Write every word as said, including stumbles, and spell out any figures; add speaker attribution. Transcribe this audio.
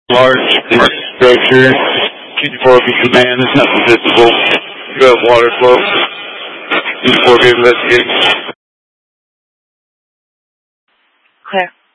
Speaker 1: Large commercial structure. Q four be command. There's nothing visible. You have water flow. Q four be investigation.
Speaker 2: Clear.